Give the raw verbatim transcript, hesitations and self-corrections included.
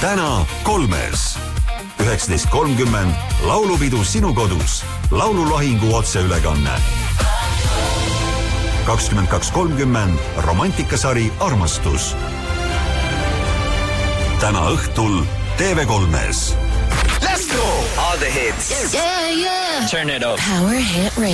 täna kolmes. üheksateist kolmkümmend laulupidu sinu kodus. Laululahingu otseülekanne. kakskümmend kaks kolmkümmend romantikasari Armastus. Täna õhtul T V kolmes. Let's go! All the hits. Yeah, yeah. Turn it up. Power Hit Radio.